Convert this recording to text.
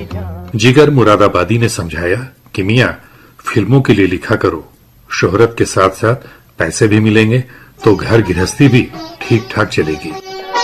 जिगर मुरादाबादी ने समझाया कि मियां, फिल्मों के लिए लिखा करो, शोहरत के साथ साथ पैसे भी मिलेंगे तो घर गृहस्थी भी ठीक ठाक चलेगी।